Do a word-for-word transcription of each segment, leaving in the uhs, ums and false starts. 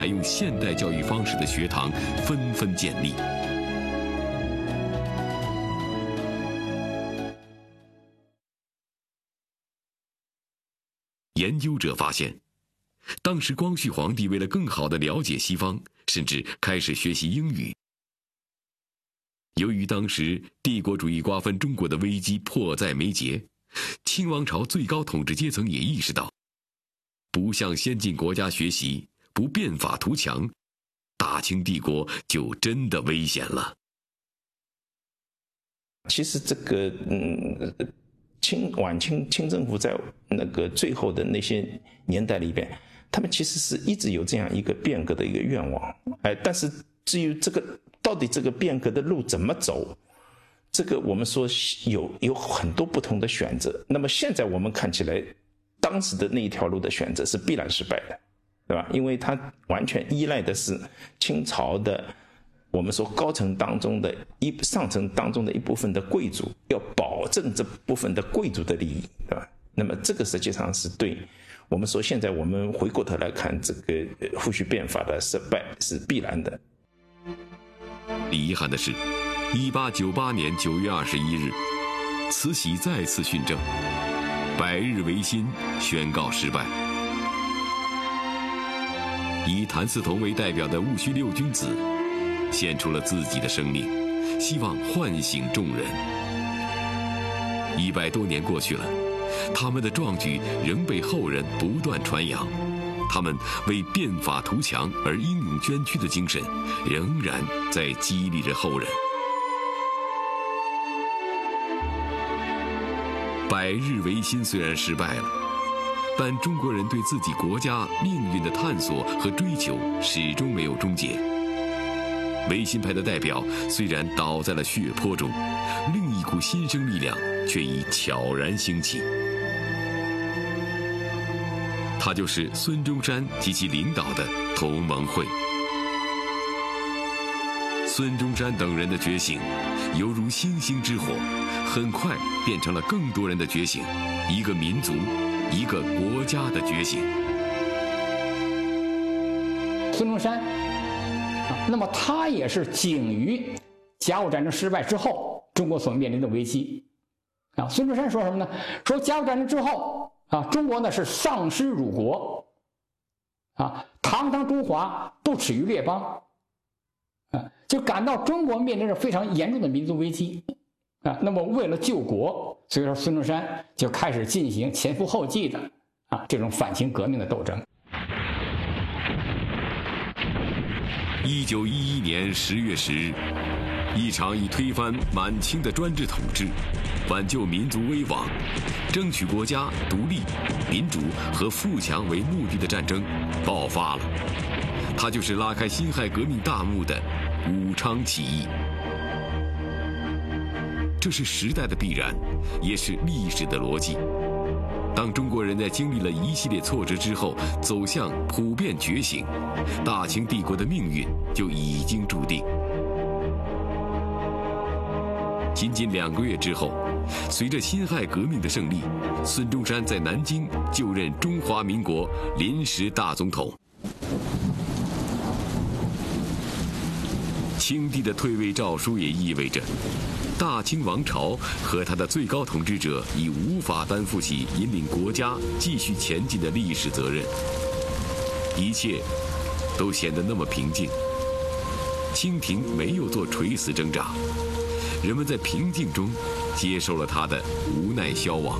采用现代教育方式的学堂纷纷建立。研究者发现，当时光绪皇帝为了更好地了解西方，甚至开始学习英语。由于当时帝国主义瓜分中国的危机迫在眉睫，清王朝最高统治阶层也意识到，不向先进国家学习，不变法图强，大清帝国就真的危险了。 其实这个嗯，清晚清清政府在那个最后的那些年代里边，他们其实是一直有这样一个变革的一个愿望，哎，但是至于这个到底这个变革的路怎么走，这个我们说有有很多不同的选择。那么现在我们看起来，当时的那一条路的选择是必然失败的，对吧？因为它完全依赖的是清朝的我们说高层当中的一上层当中的一部分的贵族，要保证这部分的贵族的利益，对吧？那么这个实际上是对我们说现在我们回过头来看这个戊戌变法的失败是必然的。 遗憾的是，一八九八年九月二十一日，慈禧再次训政，百日维新宣告失败。以谭嗣同为代表的戊戌六君子献出了自己的生命，希望唤醒众人。一百多年过去了，他们的壮举仍被后人不断传扬，他们为变法图强而英勇捐躯的精神，仍然在激励着后人。百日维新虽然失败了，但中国人对自己国家命运的探索和追求始终没有终结。维新派的代表虽然倒在了血泊中，另一股新生力量却已悄然兴起。他就是孙中山及其领导的同盟会。孙中山等人的觉醒，犹如星星之火，很快变成了更多人的觉醒，一个民族、一个国家的觉醒。 孙中山，啊，那么他也是警于甲午战争失败之后中国所面临的危机。啊，孙中山说什么呢？说甲午战争之后啊，中国呢是丧失辱国，啊，堂堂中华不耻于列邦，啊，就感到中国面临着非常严重的民族危机，啊，那么为了救国，所以说孙中山就开始进行前赴后继的啊这种反清革命的斗争。 一九一一年十月十日，一场以推翻满清的专制统治，挽救民族危亡，争取国家独立、民主和富强为目的的战争爆发了。它就是拉开辛亥革命大幕的武昌起义。这是时代的必然，也是历史的逻辑。当中国人在经历了一系列挫折之后，走向普遍觉醒，大清帝国的命运就已经注定。仅仅两个月之后，随着辛亥革命的胜利，孙中山在南京就任中华民国临时大总统。清帝的退位诏书也意味着，大清王朝和他的最高统治者已无法担负起引领国家继续前进的历史责任。一切都显得那么平静，清廷没有做垂死挣扎，人们在平静中接受了他的无奈消亡。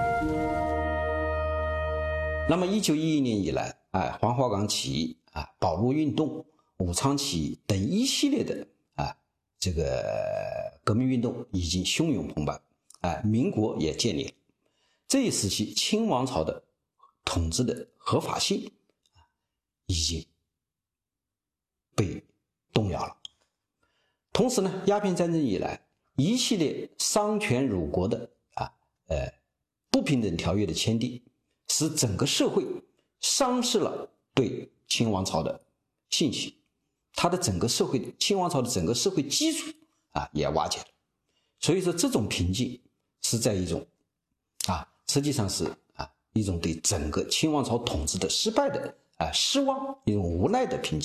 那么一九一一年以来，哎，黄花岗起义啊、保路运动、武昌起义等一系列的啊这个革命运动已经汹涌澎湃，哎，民国也建立了。这一时期，清王朝的统治的合法性已经被动摇了。同时呢，鸦片战争以来，一系列丧权辱国的啊呃不平等条约的签订，使整个社会丧失了对清王朝的信心，它的整个社会清王朝的整个社会基础啊也瓦解了。所以说这种平静是在一种啊实际上是啊一种对整个清王朝统治的失败的啊，失望，一种无奈的评价。